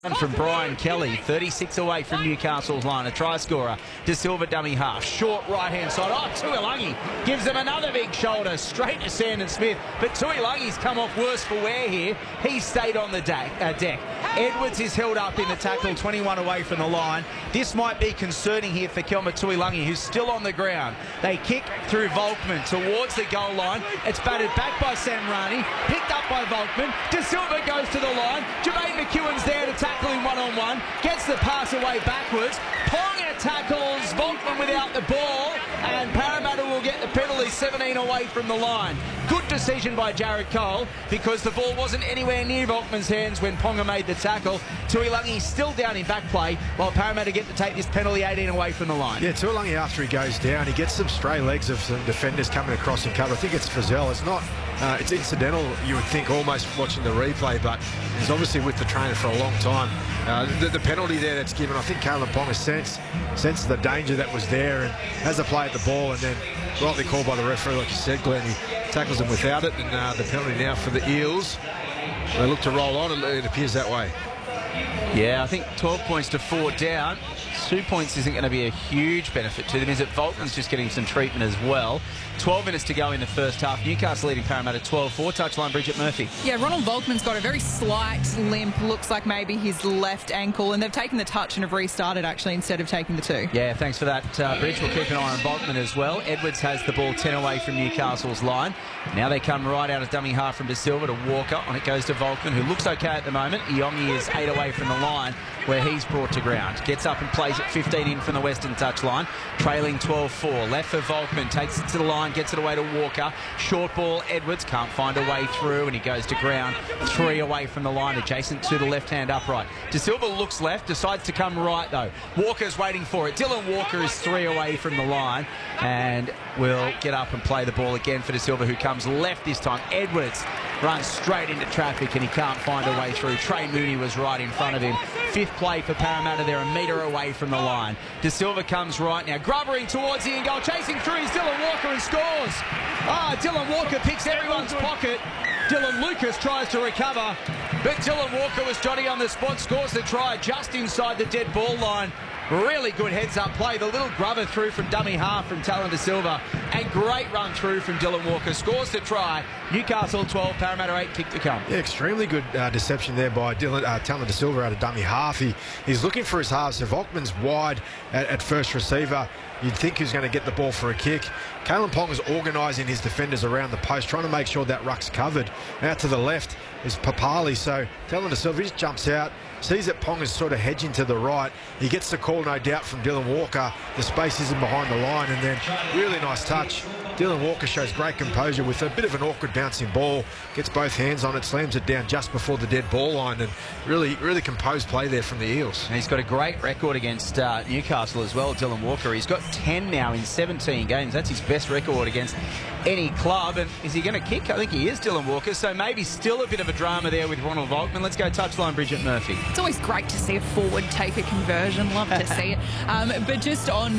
From Brian Kelly, 36 away from Newcastle's line, a try scorer. De Silva dummy half, short right-hand side. Oh, Tuilagi gives them another big shoulder, straight to Sandon Smith. But Tuilagi's come off worse for wear here. He stayed on the deck. Edwards is held up in the tackle, 21 away from the line. This might be concerning here for Kelma Tuilagi, who's still on the ground. They kick through Volkman towards the goal line. It's batted back by Samrani, picked up by Volkman. De Silva goes to the line. Jermaine McEwen's there to tackle him one-on-one. Gets the pass away backwards. Ponga tackles Volkman without the ball, and Parramatta will get the penalty, 17 away from the line. Good decision by Jared Cole, because the ball wasn't anywhere near Volkman's hands when Ponga made the tackle. Tuilagi still down in back play, while Parramatta get to take this penalty 18 away from the line. Yeah, Tuilagi, after he goes down, he gets some stray legs of some defenders coming across and cover. I think it's Frizzell. It's not, it's incidental, you would think, almost watching the replay, but he's obviously with the trainer for a long time. The penalty there that's given, I think Kalyn Ponga sensed the danger that was there and has a play at the ball, and then rightly called by the referee, like you said, Glenn. He tackles him without it, and the penalty now for the Eels. They look to roll on, it appears that way. Yeah, I think 12 points to 4 down. 2 points isn't going to be a huge benefit to them. Is it Volkman's just getting some treatment as well? 12 minutes to go in the first half. Newcastle leading Parramatta 12-4. Touchline, Bridget Murphy. Yeah, Ronald Volkman's got a very slight limp. Looks like maybe his left ankle. And they've taken the touch and have restarted, actually, instead of taking the 2. Yeah, thanks for that, Bridge. We'll keep an eye on Volkman as well. Edwards has the ball 10 away from Newcastle's line. Now they come right out of dummy half from De Silva to Walker. On it goes to Volkman, who looks okay at the moment. Iongi is 8 away from the line, where he's brought to ground. Gets up and plays at 15 in from the western touchline. Trailing 12-4. Left for Volkman. Takes it to the line. Gets it away to Walker. Short ball. Edwards can't find a way through, and he goes to ground. 3 away from the line, adjacent to the left-hand upright. De Silva looks left. Decides to come right, though. Walker's waiting for it. Dylan Walker is 3 away from the line, and will get up and play the ball again for De Silva, who comes left this time. Edwards runs straight into traffic, and he can't find a way through. Trey Mooney was right in front of him. Fifth play for Parramatta. They're a metre away from the line. De Silva comes right now, grubbering towards the end goal, chasing through is Dylan Walker and scores. Dylan Walker picks everyone's pocket. Dylan Lucas tries to recover, but Dylan Walker was Johnny on the spot, scores the try just inside the dead ball line. Really good heads-up play. The little grubber through from dummy half from Talon De Silva, and great run through from Dylan Walker. Scores the try. Newcastle 12, Parramatta 8, kick to come. Yeah, extremely good deception there by Talon De Silva out of dummy half. He's looking for his half, so Volkman's wide at first receiver. You'd think he's going to get the ball for a kick. Kalyn Ponga's organising his defenders around the post, trying to make sure that ruck's covered. Out to the left is Papali, so Talon De Silva just jumps out, sees that Ponga's sort of hedging to the right. He gets the call, no doubt, from Dylan Walker. The space isn't behind the line, and then really nice touch. Dylan Walker shows great composure with a bit of an awkward bouncing ball. Gets both hands on it, slams it down just before the dead ball line, and really composed play there from the Eels. And he's got a great record against Newcastle as well, Dylan Walker. He's got 10 now in 17 games. That's his best record against any club. And is he going to kick? I think he is, Dylan Walker. So maybe still a bit of a drama there with Ronald Volkman. Let's go touchline, Bridget Murphy. It's always great to see a forward take a conversion. Love to see it. But just on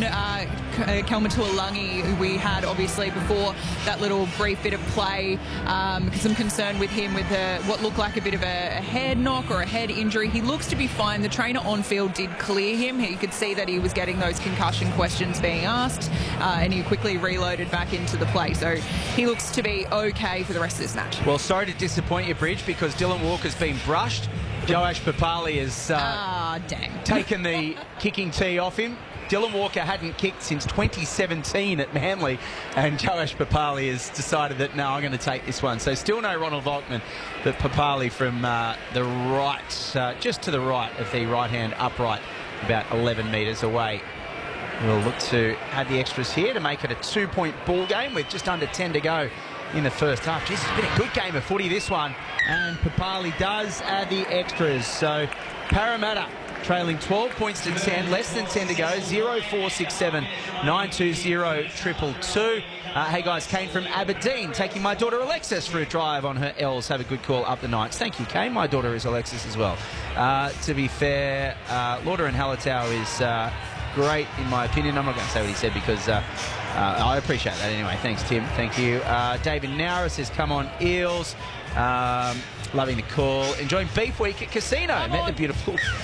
Kelma Tuilagi, we had obviously before that little brief bit of play, some concern with him with what looked like a bit of a head knock or a head injury. He looks to be fine. The trainer on field did clear him. You could see that he was getting those concussion questions being asked, and he quickly reloaded back into the play. So he looks to be okay for the rest of this match. Well, sorry to disappoint you, Bridge, because Dylan Walker's been brushed. Joash Papali has taken the kicking tee off him. Dylan Walker hadn't kicked since 2017 at Manly, and Joash Papali has decided that, no, I'm going to take this one. So still no Ronald Volkman, but Papali from the right, just to the right of the right-hand upright, about 11 metres away. We'll look to add the extras here to make it a 2-point ball game with just under 10 to go in the first half. Jeez, it's been a good game of footy, this one. And Papali does add the extras. So Parramatta trailing 12 points to 10, less than 10 to go. 0467 920 222. Hey guys, Kane from Aberdeen taking my daughter Alexis for a drive on her L's. Have a good call up the Knights. Thank you, Kane. My daughter is Alexis as well. To be fair, Lauder and Hallertau is great in my opinion. I'm not going to say what he said because I appreciate that anyway. Thanks, Tim. Thank you. David Nowra says, come on, Eels. Loving the call. Enjoying Beef Week at Casino. Met the beautiful